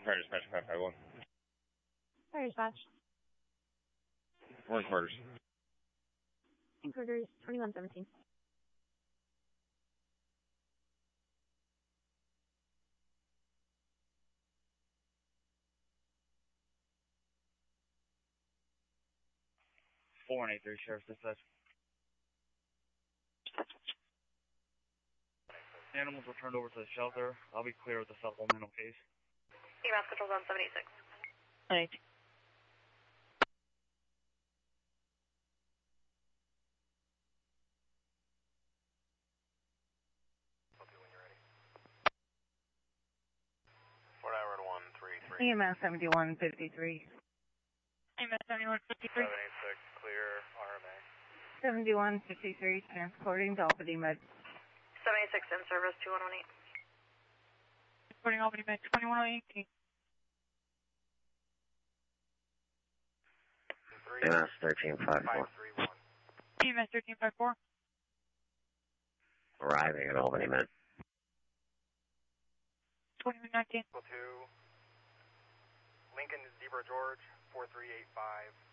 Fire dispatch 551. Fire dispatch. We're in quarters. In quarters 2117. Four and 83 Sheriff's Dispatch. Animals returned over to the shelter. I'll be clear with the supplemental case. EMS controls on 786. Right. Fort Howard 133. EMS 7153. EMS 7153. 786, clear RMA. 7153, transporting to Albany Med. 786 in service 2118. Transporting Albany Med 2118. EMS 1354. EMS 1354. Arriving at Albany Med. 2119. 2. Lincoln Zebra George 4385.